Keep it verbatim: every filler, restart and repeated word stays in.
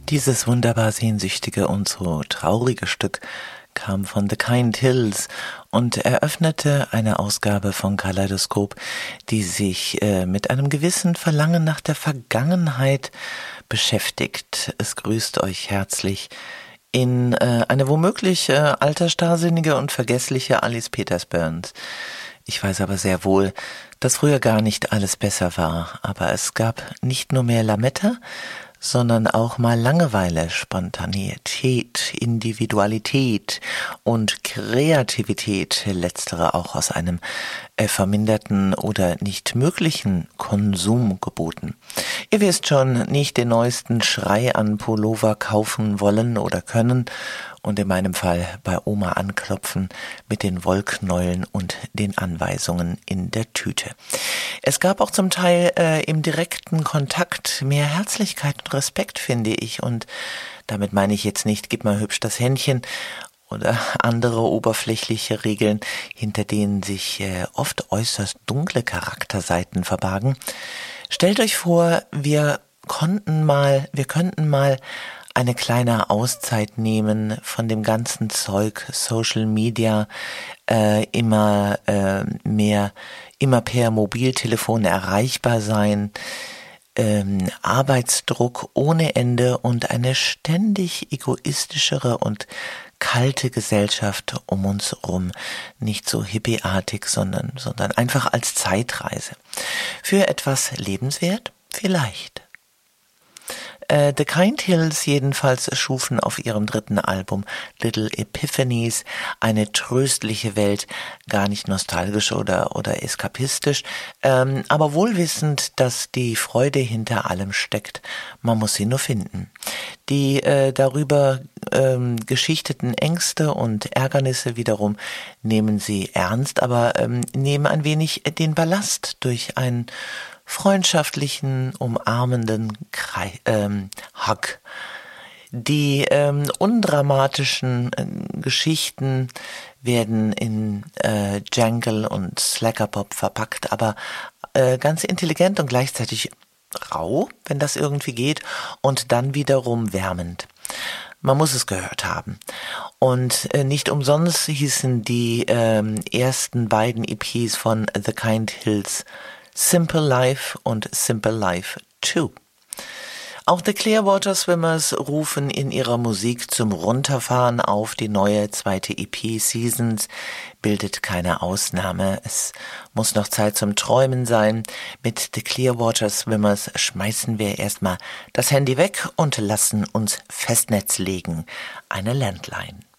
Dieses wunderbar sehnsüchtige und so traurige Stück kam von The Kind Hills und eröffnete eine Ausgabe von Kaleidoskop, die sich äh, mit einem gewissen Verlangen nach der Vergangenheit beschäftigt. Es grüßt euch herzlich in äh, eine womöglich äh, altersstarrsinnige und vergessliche Alice Peters Burns. Ich weiß aber sehr wohl, dass früher gar nicht alles besser war, aber es gab nicht nur mehr Lametta, sondern auch mal Langeweile, Spontaneität, Individualität und Kreativität, letztere auch aus einem äh, verminderten oder nicht möglichen Konsum geboten. Ihr wisst schon, nicht den neuesten Schrei an Pullover kaufen wollen oder können und in meinem Fall bei Oma anklopfen mit den Wollknäueln und den Anweisungen in der Tüte. Es gab auch zum Teil äh, im direkten Kontakt mehr Herzlichkeit und Respekt, finde ich. Und damit meine ich jetzt nicht, gib mal hübsch das Händchen oder andere oberflächliche Regeln, hinter denen sich äh, oft äußerst dunkle Charakterseiten verbargen. Stellt euch vor, wir konnten mal, wir könnten mal eine kleine Auszeit nehmen von dem ganzen Zeug, Social Media, äh, immer äh, mehr, immer per Mobiltelefon erreichbar sein, ähm, Arbeitsdruck ohne Ende und eine ständig egoistischere und kalte Gesellschaft um uns rum, nicht so hippieartig, sondern, sondern einfach als Zeitreise. Für etwas lebenswert? Vielleicht. The Kind Hills jedenfalls schufen auf ihrem dritten Album Little Epiphanies eine tröstliche Welt, gar nicht nostalgisch oder, oder eskapistisch, ähm, aber wohlwissend, dass die Freude hinter allem steckt. Man muss sie nur finden. Die äh, darüber ähm, geschichteten Ängste und Ärgernisse wiederum nehmen sie ernst, aber ähm, nehmen ein wenig den Ballast durch ein freundschaftlichen, umarmenden Krei- ähm, Hug. Die ähm, undramatischen äh, Geschichten werden in äh, Jangle und Slackerpop verpackt, aber äh, ganz intelligent und gleichzeitig rau, wenn das irgendwie geht, und dann wiederum wärmend. Man muss es gehört haben. Und äh, nicht umsonst hießen die ähm, ersten beiden E Ps von The Kind Hills Simple Life und Simple Life zwei. Auch The Clearwater Swimmers rufen in ihrer Musik zum Runterfahren auf. Die neue zweite E P Seasons bildet keine Ausnahme. Es muss noch Zeit zum Träumen sein. Mit The Clearwater Swimmers schmeißen wir erstmal das Handy weg und lassen uns Festnetz legen. Eine Landline.